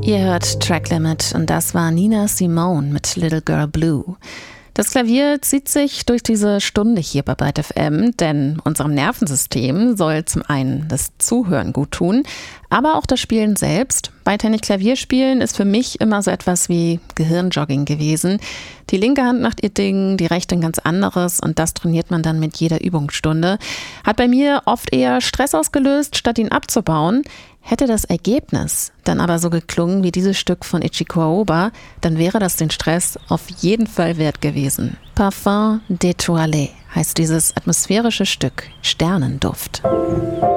Ihr hört Track Limit und das war Nina Simone mit Little Girl Blue. Das Klavier zieht sich durch diese Stunde hier bei Byte FM, denn unserem Nervensystem soll zum einen das Zuhören gut tun, aber auch das Spielen selbst. Beidhändig Klavierspielen ist für mich immer so etwas wie Gehirnjogging gewesen. Die linke Hand macht ihr Ding, die rechte ein ganz anderes und das trainiert man dann mit jeder Übungsstunde. Hat bei mir oft eher Stress ausgelöst, statt ihn abzubauen. Hätte das Ergebnis dann aber so geklungen wie dieses Stück von Ichiko Aoba, dann wäre das den Stress auf jeden Fall wert gewesen. Parfum d'étoilé heißt dieses atmosphärische Stück, Sternenduft.